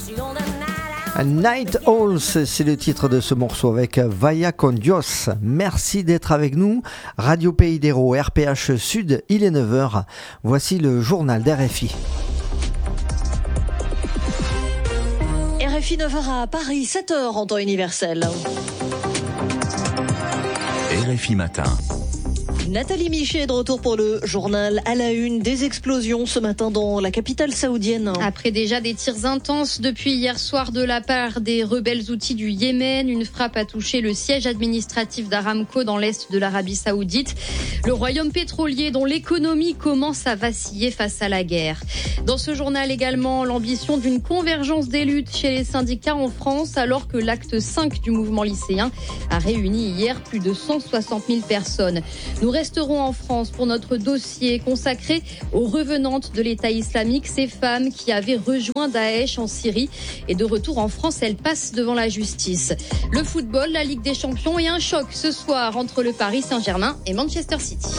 Night Owls, c'est le titre de ce morceau avec Vaya con Dios. Merci d'être avec nous. Radio Pays d'Hérault, RPH Sud, il est 9h. Voici le journal d'RFI. RFI 9h à Paris, 7h en temps universel. RFI Matin. Nathalie Michet est de retour pour le journal. À la une, des explosions ce matin dans la capitale saoudienne. Après déjà des tirs intenses depuis hier soir de la part des rebelles houthis du Yémen, une frappe a touché le siège administratif d'Aramco dans l'est de l'Arabie Saoudite. Le royaume pétrolier dont l'économie commence à vaciller face à la guerre. Dans ce journal également, l'ambition d'une convergence des luttes chez les syndicats en France alors que l'acte 5 du mouvement lycéen a réuni hier plus de 160 000 personnes. Nous resterons en France pour notre dossier consacré aux revenantes de l'État islamique, ces femmes qui avaient rejoint Daesh en Syrie. Et de retour en France, elles passent devant la justice. Le football, la Ligue des Champions et un choc ce soir entre le Paris Saint-Germain et Manchester City.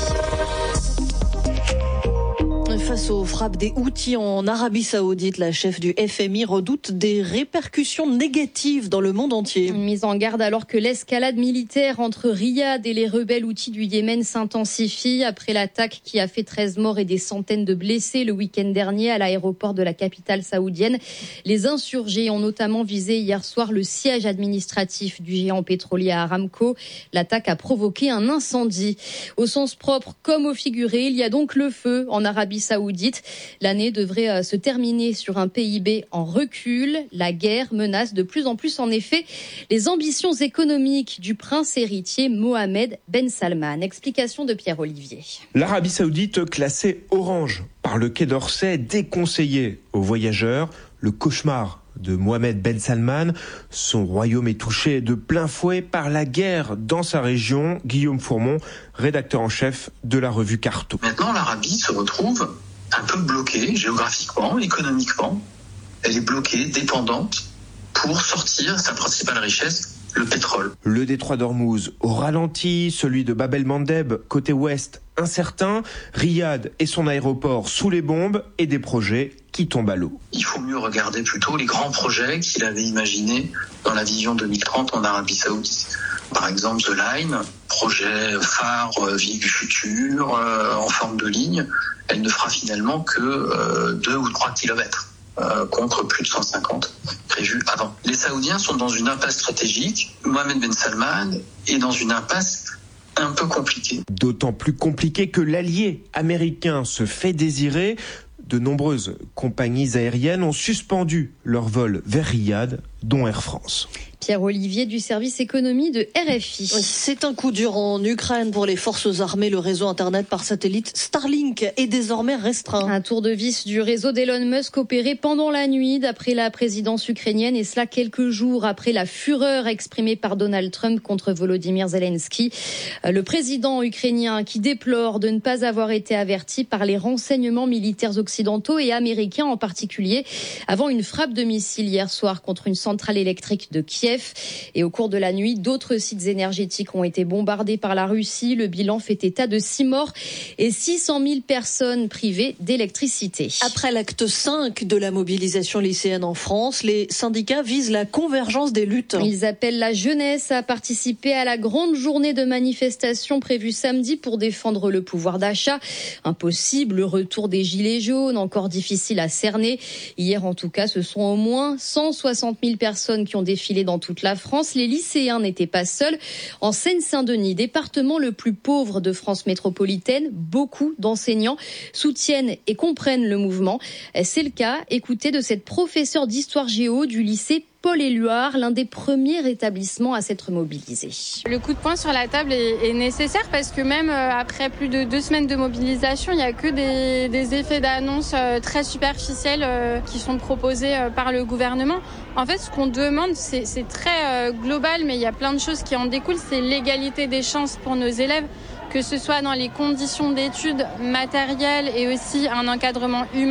Face aux frappes des Houthis en Arabie Saoudite, la chef du FMI redoute des répercussions négatives dans le monde entier. Une mise en garde alors que l'escalade militaire entre Riyad et les rebelles Houthis du Yémen s'intensifie après l'attaque qui a fait 13 morts et des centaines de blessés le week-end dernier à l'aéroport de la capitale saoudienne. Les insurgés ont notamment visé hier soir le siège administratif du géant pétrolier Aramco. L'attaque a provoqué un incendie. Au sens propre comme au figuré, il y a donc le feu en Arabie Saoudite. L'année devrait se terminer sur un PIB en recul. La guerre menace de plus en plus en effet les ambitions économiques du prince héritier Mohamed Ben Salman. Explication de Pierre Olivier. L'Arabie Saoudite classée orange par le Quai d'Orsay, déconseillée aux voyageurs. Le cauchemar de Mohamed Ben Salman. Son royaume est touché de plein fouet par la guerre dans sa région. Guillaume Fourmont, rédacteur en chef de la revue Carto. Maintenant, l'Arabie se retrouve un peu bloquée géographiquement, économiquement. Elle est bloquée, dépendante pour sortir sa principale richesse, le pétrole. Le détroit d'Ormuz au ralenti, celui de Bab el-Mandeb côté ouest incertain, Riyad et son aéroport sous les bombes et des projets qui tombent à l'eau. Il faut mieux regarder plutôt les grands projets qu'il avait imaginés dans la vision 2030 en Arabie Saoudite. Par exemple, The Line, projet phare, ville du futur, en forme de ligne, elle ne fera finalement que 2 ou 3 kilomètres. Contre plus de 150 prévus avant. Les Saoudiens sont dans une impasse stratégique. Mohamed Ben Salman est dans une impasse un peu compliquée. D'autant plus compliquée que l'allié américain se fait désirer. De nombreuses compagnies aériennes ont suspendu leurs vols vers Riyad, dont Air France. Pierre Olivier du service économie de RFI. C'est un coup dur en Ukraine pour les forces armées. Le réseau Internet par satellite Starlink est désormais restreint. Un tour de vis du réseau d'Elon Musk opéré pendant la nuit d'après la présidence ukrainienne et cela quelques jours après la fureur exprimée par Donald Trump contre Volodymyr Zelensky. Le président ukrainien qui déplore de ne pas avoir été averti par les renseignements militaires occidentaux et américains en particulier avant une frappe de missile hier soir contre une centrale électrique de Kiev. Et au cours de la nuit, d'autres sites énergétiques ont été bombardés par la Russie. Le bilan fait état de 6 morts et 600 000 personnes privées d'électricité. Après l'acte 5 de la mobilisation lycéenne en France, les syndicats visent la convergence des luttes. Ils appellent la jeunesse à participer à la grande journée de manifestation prévue samedi pour défendre le pouvoir d'achat. Impossible, le retour des gilets jaunes, encore difficile à cerner. Hier, en tout cas, ce sont au moins 160 000 personnes qui ont défilé dans toute la France. Les lycéens n'étaient pas seuls. En Seine-Saint-Denis, département le plus pauvre de France métropolitaine, beaucoup d'enseignants soutiennent et comprennent le mouvement. C'est le cas, écoutez, de cette professeure d'histoire géo du lycée Paul-Éluard, l'un des premiers établissements à s'être mobilisé. Le coup de poing sur la table est nécessaire parce que même après plus de 2 semaines de mobilisation, il n'y a que des effets d'annonce très superficiels qui sont proposés par le gouvernement. En fait, ce qu'on demande, c'est très global, mais il y a plein de choses qui en découlent. C'est l'égalité des chances pour nos élèves, que ce soit dans les conditions d'études matérielles et aussi un encadrement humain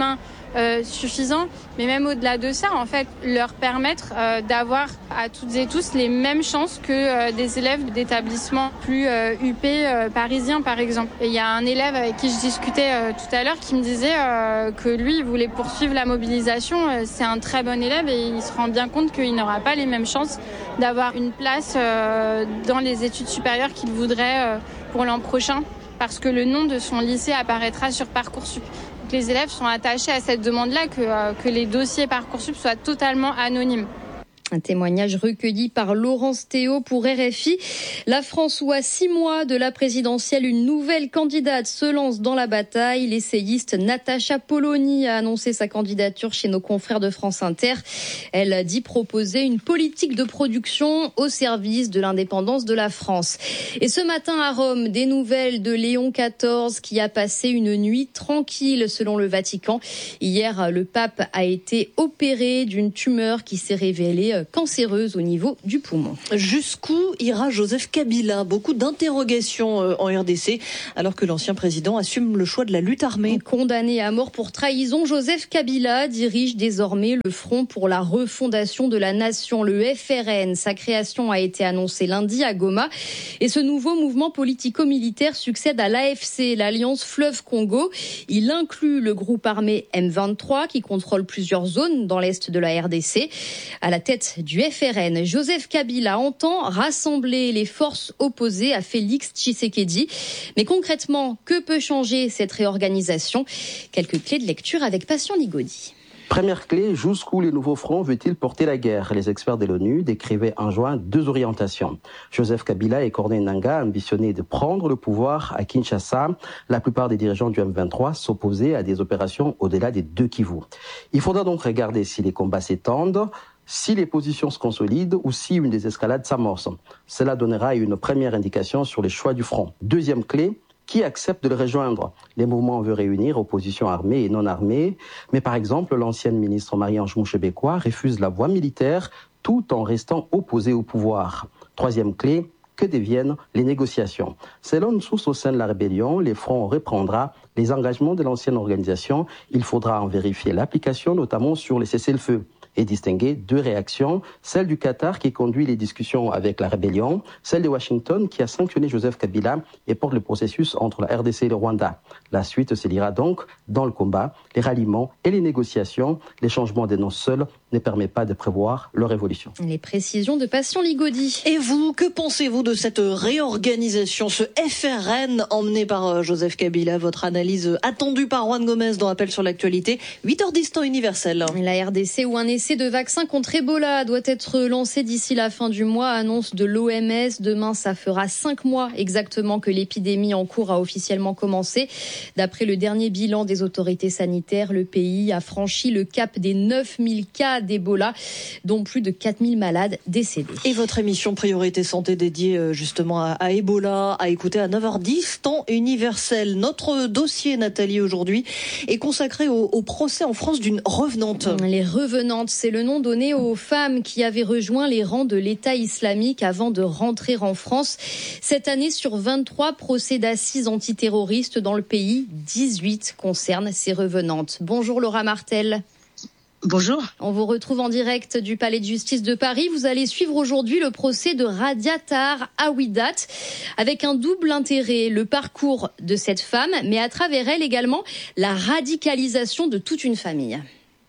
suffisant. Mais même au-delà de ça, en fait, leur permettre d'avoir à toutes et tous les mêmes chances que des élèves d'établissements plus UP parisiens, par exemple. Et il y a un élève avec qui je discutais tout à l'heure qui me disait que lui, il voulait poursuivre la mobilisation. C'est un très bon élève et il se rend bien compte qu'il n'aura pas les mêmes chances d'avoir une place dans les études supérieures qu'il voudrait pour l'an prochain, parce que le nom de son lycée apparaîtra sur Parcoursup. Donc les élèves sont attachés à cette demande-là que les dossiers Parcoursup soient totalement anonymes. Un témoignage recueilli par Laurence Théo pour RFI. La France, où à 6 mois de la présidentielle, une nouvelle candidate se lance dans la bataille. L'essayiste Natacha Polony a annoncé sa candidature chez nos confrères de France Inter. Elle a dit proposer une politique de production au service de l'indépendance de la France. Et ce matin à Rome, des nouvelles de Léon XIV qui a passé une nuit tranquille selon le Vatican. Hier, le pape a été opéré d'une tumeur qui s'est révélée cancéreuse au niveau du poumon. Jusqu'où ira Joseph Kabila ? Beaucoup d'interrogations en RDC, alors que l'ancien président assume le choix de la lutte armée. Condamné à mort pour trahison, Joseph Kabila dirige désormais le Front pour la refondation de la nation, le FRN. Sa création a été annoncée lundi à Goma. Et ce nouveau mouvement politico-militaire succède à l'AFC, l'Alliance Fleuve Congo. Il inclut le groupe armé M23 qui contrôle plusieurs zones dans l'est de la RDC. À la tête du FRN, Joseph Kabila entend rassembler les forces opposées à Félix Tshisekedi. Mais concrètement, que peut changer cette réorganisation ? Quelques clés de lecture avec Patient Ligodi. Première clé, jusqu'où le nouveau front veut-il porter la guerre ? Les experts de l'ONU décrivaient en juin 2 orientations. Joseph Kabila et Corneille Nangaa ambitionnaient de prendre le pouvoir à Kinshasa. La plupart des dirigeants du M23 s'opposaient à des opérations au-delà des 2 Kivu. Il faudra donc regarder si les combats s'étendent, si les positions se consolident ou si une désescalade s'amorce. Cela donnera une première indication sur les choix du front. Deuxième clé, qui accepte de le rejoindre ? Les mouvements veulent réunir opposition armée et non armée, mais par exemple, l'ancienne ministre Marie-Ange Mouchébécois refuse la voie militaire tout en restant opposée au pouvoir. Troisième clé, que deviennent les négociations ? Selon une source au sein de la rébellion, le front reprendra les engagements de l'ancienne organisation. Il faudra en vérifier l'application, notamment sur les cessez-le-feu, et distinguer 2 réactions, celle du Qatar qui conduit les discussions avec la rébellion, celle de Washington qui a sanctionné Joseph Kabila et porte le processus entre la RDC et le Rwanda. La suite se lira donc dans le combat, les ralliements et les négociations. Les changements des noms seuls ne permettent pas de prévoir leur évolution. Les précisions de Patient Ligodi. Et vous, que pensez-vous de cette réorganisation, ce FRN emmené par Joseph Kabila ? Votre analyse attendue par Juan Gomez dans Appel sur l'actualité, 8h10 temps universel. La RDC, où un essai de vaccin contre Ebola doit être lancé d'ici la fin du mois, annonce de l'OMS. Demain, ça fera 5 mois exactement que l'épidémie en cours a officiellement commencé. D'après le dernier bilan des autorités sanitaires, le pays a franchi le cap des 9000 cas d'Ebola, dont plus de 4000 malades décédés. Et votre émission Priorité Santé dédiée justement à Ebola, à écouter à 9h10, temps universel. Notre dossier, Nathalie, aujourd'hui, est consacré au procès en France d'une revenante. Les revenantes, c'est le nom donné aux femmes qui avaient rejoint les rangs de l'État islamique avant de rentrer en France. Cette année, sur 23 procès d'assises antiterroristes dans le pays, 18 concernent ces revenantes. Bonjour Laura Martel. Bonjour. On vous retrouve en direct du Palais de Justice de Paris. Vous allez suivre aujourd'hui le procès de Radia Tahar Awidat avec un double intérêt, le parcours de cette femme, mais à travers elle également la radicalisation de toute une famille.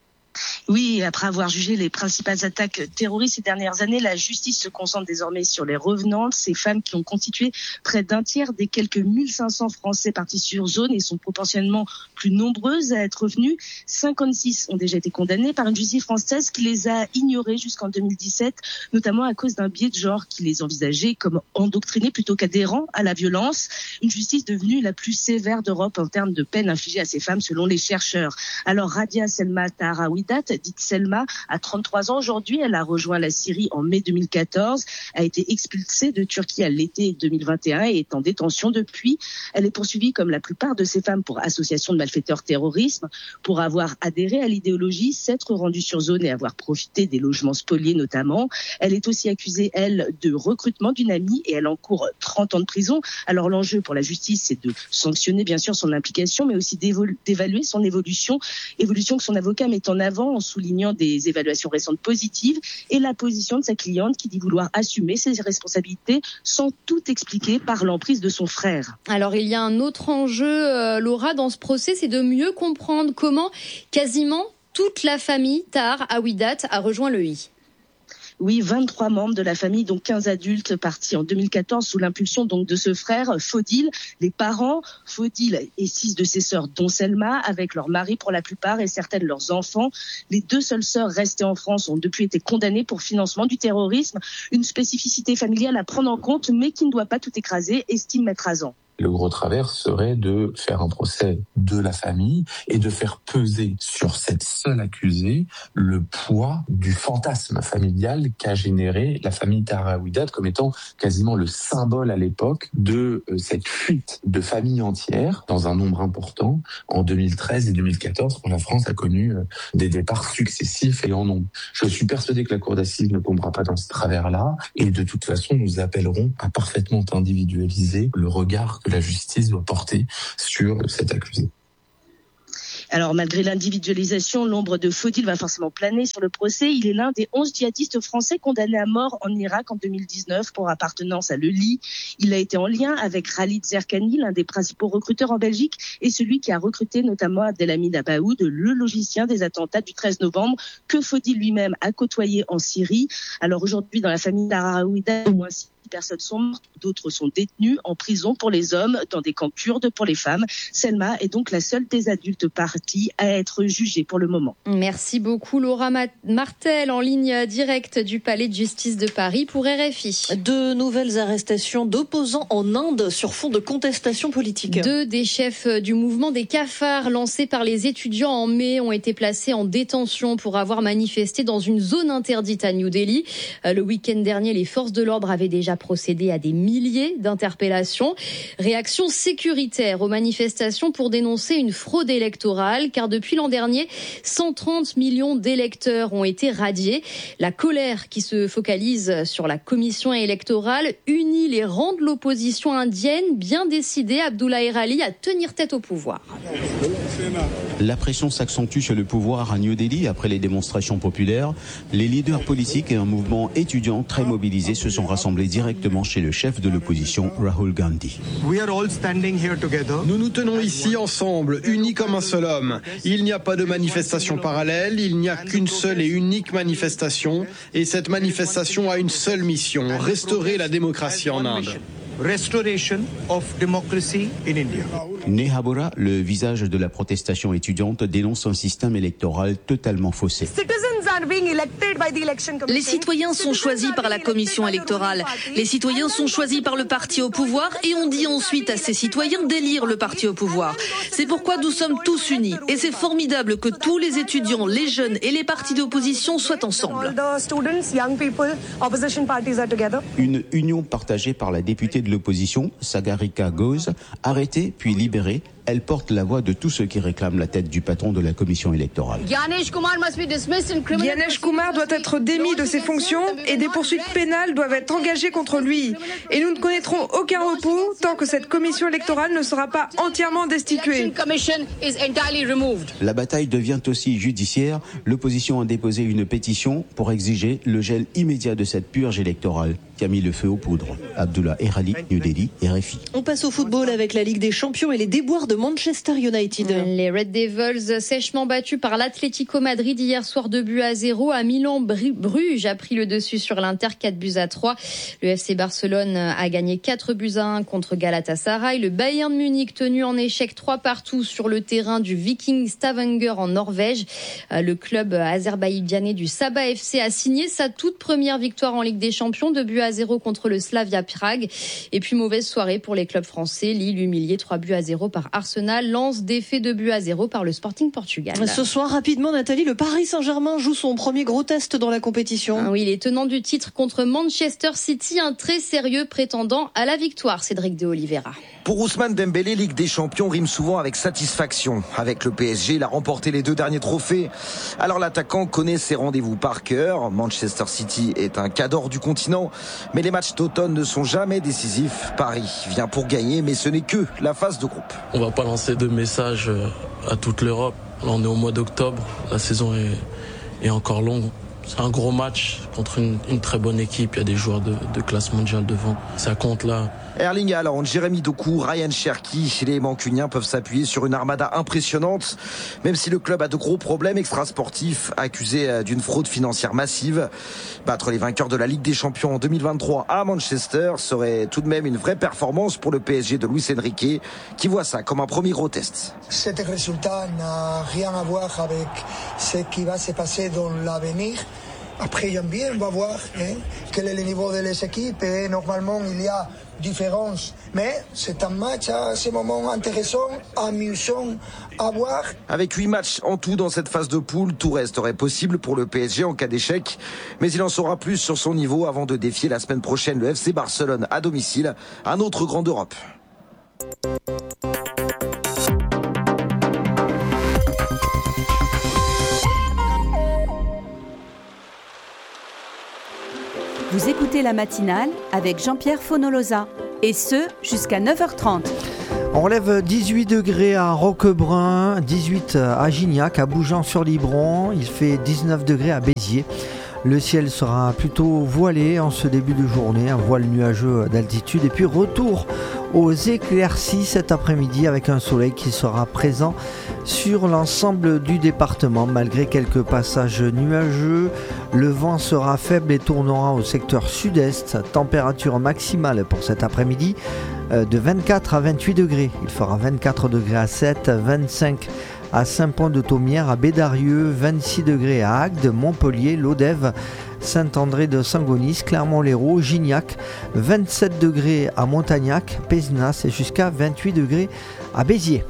Oui, après avoir jugé les principales attaques terroristes ces dernières années, la justice se concentre désormais sur les revenantes, ces femmes qui ont constitué près d'un tiers des quelques 1500 Français partis sur zone et sont potentiellement plus nombreuses à être revenues. 56 ont déjà été condamnées par une justice française qui les a ignorées jusqu'en 2017, notamment à cause d'un biais de genre qui les envisageait comme endoctrinés plutôt qu'adhérents à la violence. Une justice devenue la plus sévère d'Europe en termes de peine infligée à ces femmes selon les chercheurs. Alors Radia Selma Tahar Awidat Aouidat, dite Selma, a 33 ans aujourd'hui. Elle a rejoint la Syrie en mai 2014, a été expulsée de Turquie à l'été 2021 et est en détention depuis. Elle est poursuivie comme la plupart de ces femmes pour association de malfaiteurs terrorisme, pour avoir adhéré à l'idéologie, s'être rendue sur zone et avoir profité des logements spoliés notamment. Elle est aussi accusée, elle, de recrutement d'une amie et elle encourt 30 ans de prison. Alors l'enjeu pour la justice, c'est de sanctionner bien sûr son implication, mais aussi d'évaluer son évolution que son avocat met en avant en soulignant des évaluations récentes positives et la position de sa cliente qui dit vouloir assumer ses responsabilités sans tout expliquer par l'emprise de son frère. Alors il y a un autre enjeu, Laura, dans ce procès, c'est de mieux comprendre comment quasiment toute la famille Tahar Aouidat a rejoint le I. Oui, 23 membres de la famille, dont 15 adultes partis en 2014 sous l'impulsion donc de ce frère, Fodil. Les parents, Fodil et 6 de ses sœurs, dont Selma, avec leurs maris pour la plupart et certaines de leurs enfants. Les 2 seules sœurs restées en France ont depuis été condamnées pour financement du terrorisme. Une spécificité familiale à prendre en compte, mais qui ne doit pas tout écraser, estime Maître Azan. Le gros travers serait de faire un procès de la famille et de faire peser sur cette seule accusée le poids du fantasme familial qu'a généré la famille Tahar Aouidat comme étant quasiment le symbole à l'époque de cette fuite de familles entières dans un nombre important en 2013 et 2014 quand la France a connu des départs successifs et en nombre. Je suis persuadé que la Cour d'assises ne tombera pas dans ce travers-là et de toute façon nous appellerons à parfaitement individualiser le regard que la justice doit porter sur cet accusé. Alors, malgré l'individualisation, l'ombre de Fodil va forcément planer sur le procès. Il est l'un des 11 djihadistes français condamnés à mort en Irak en 2019 pour appartenance à l'ELI. Il a été en lien avec Khalid Zerkani, l'un des principaux recruteurs en Belgique, et celui qui a recruté notamment Abdelhamid Abaoud, le logicien des attentats du 13 novembre, que Fodil lui-même a côtoyé en Syrie. Alors aujourd'hui, dans la famille Tahar Aouidat, au moins 6 personnes sont mortes, d'autres sont détenues en prison pour les hommes, dans des camps kurdes pour les femmes. Selma est donc la seule des adultes parties à être jugée pour le moment. Merci beaucoup Laura Martel, en ligne directe du Palais de Justice de Paris pour RFI. 2 nouvelles arrestations d'opposants en Inde sur fond de contestation politique. 2 des chefs du mouvement des cafards lancé par les étudiants en mai ont été placés en détention pour avoir manifesté dans une zone interdite à New Delhi. Le week-end dernier, les forces de l'ordre avaient déjà procédé à des milliers d'interpellations. Réaction sécuritaire aux manifestations pour dénoncer une fraude électorale, car depuis l'an dernier, 130 millions d'électeurs ont été radiés. La colère qui se focalise sur la commission électorale unit les rangs de l'opposition indienne, bien décidée, Abdullah Erali, à tenir tête au pouvoir. La pression s'accentue sur le pouvoir à New Delhi après les démonstrations populaires. Les leaders politiques et un mouvement étudiant très mobilisé se sont rassemblés directement chez le chef de l'opposition, Rahul Gandhi. Nous nous tenons ici ensemble, unis comme un seul homme. Il n'y a pas de manifestation parallèle, il n'y a qu'une seule et unique manifestation. Et cette manifestation a une seule mission, restaurer la démocratie en Inde. Restoration of democracy in India. Nehabura, le visage de la protestation étudiante, dénonce un système électoral totalement faussé. Les citoyens sont choisis par la commission électorale. Les citoyens sont choisis par le parti au pouvoir et on dit ensuite à ces citoyens d'élire le parti au pouvoir. C'est pourquoi nous sommes tous unis et c'est formidable que tous les étudiants, les jeunes et les partis d'opposition soient ensemble. Une union partagée par la députée de l'opposition, Sagarika Ghosh, arrêtée puis libérée. Elle porte la voix de tous ceux qui réclament la tête du patron de la commission électorale. Ganesh Kumar doit être démis de ses fonctions et des poursuites pénales doivent être engagées contre lui. Et nous ne connaîtrons aucun repos tant que cette commission électorale ne sera pas entièrement destituée. La bataille devient aussi judiciaire. L'opposition a déposé une pétition pour exiger le gel immédiat de cette purge électorale qui a mis le feu aux poudres. Abdullah Erali, New Delhi, RFI. On passe au football avec la Ligue des Champions et les déboires de Manchester United. Les Red Devils, sèchement battus par l'Atlético Madrid hier soir 2-0 à Milan. Bruges a pris le dessus sur l'Inter 4-3. Le FC Barcelone a gagné 4-1 contre Galatasaray. Le Bayern Munich tenu en échec 3-2 sur le terrain du Viking Stavanger en Norvège. Le club azerbaïdjanais du Sabah FC a signé sa toute première victoire en Ligue des Champions, 2-0 contre le Slavia Prague. Et puis mauvaise soirée pour les clubs français. Lille humilié 3-0 par Arsenal. Arsenal, Lens défait 2-0 par le Sporting Portugal. Ce soir, rapidement, Nathalie, le Paris Saint-Germain joue son premier gros test dans la compétition. Oui, les tenants du titre contre Manchester City, un très sérieux prétendant à la victoire, Cédric de Oliveira. Pour Ousmane Dembélé, Ligue des Champions rime souvent avec satisfaction. Avec le PSG, il a remporté les 2 derniers trophées. Alors l'attaquant connaît ses rendez-vous par cœur. Manchester City est un cador du continent, mais les matchs d'automne ne sont jamais décisifs. Paris vient pour gagner, mais ce n'est que la phase de groupe. On va pas lancer de message à toute l'Europe. Là, on est au mois d'octobre, la saison est encore longue. C'est un gros match contre une très bonne équipe. Il y a des joueurs de classe mondiale devant. Ça compte là. Erling Haaland, Jérémy Doku, Ryan Cherki, les Mancuniens peuvent s'appuyer sur une armada impressionnante. Même si le club a de gros problèmes extrasportifs, accusé d'une fraude financière massive. Battre les vainqueurs de la Ligue des Champions en 2023 à Manchester serait tout de même une vraie performance pour le PSG de Luis Enrique, qui voit ça comme un premier gros test. Cet résultat n'a rien à voir avec ce qui va se passer dans l'avenir. Après janvier, on va voir quel est le niveau des équipes et normalement il y a différence. Mais c'est un match à ce moment intéressant, amusant à voir. Avec 8 matchs en tout dans cette phase de poule, tout resterait possible pour le PSG en cas d'échec. Mais il en saura plus sur son niveau avant de défier la semaine prochaine le FC Barcelone à domicile, un autre grand d'Europe. Vous écoutez la matinale avec Jean-Pierre Fonolosa, et ce, jusqu'à 9h30. On relève 18 degrés à Roquebrun, 18 à Gignac, à Bougeant-sur-Libron, il fait 19 degrés à Béziers. Le ciel sera plutôt voilé en ce début de journée, un voile nuageux d'altitude, et puis retour aux éclaircies cet après-midi avec un soleil qui sera présent sur l'ensemble du département malgré quelques passages nuageux. Le vent sera faible et tournera au secteur sud-est. Température maximale pour cet après-midi de 24 à 28 degrés. Il fera 24 degrés à 7, 25 à Saint-Pont-de-Thomières, à Bédarieux, 26 degrés à Agde, Montpellier, Lodève, Saint-André de Sangonis, Clermont-Lérault, Gignac, 27 degrés à Montagnac, Pézenas et jusqu'à 28 degrés à Béziers.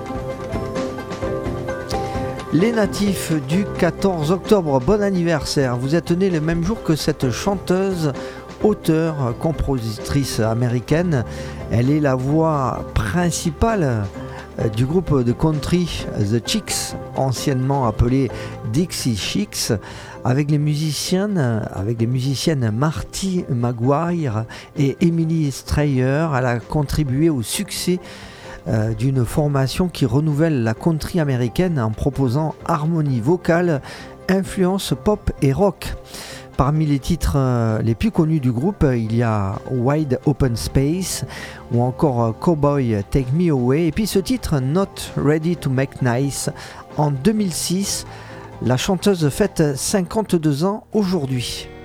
Les natifs du 14 octobre, bon anniversaire. Vous êtes nés le même jour que cette chanteuse, auteure, compositrice américaine. Elle est la voix principale du groupe de country The Chicks, anciennement appelé Dixie Chicks, avec les musiciennes Marty Maguire et Emily Strayer. Elle a contribué au succès d'une formation qui renouvelle la country américaine en proposant harmonie vocale, influence pop et rock. Parmi les titres les plus connus du groupe, il y a Wide Open Space ou encore Cowboy Take Me Away. Et puis ce titre, Not Ready to Make Nice, en 2006. La chanteuse fête 52 ans aujourd'hui.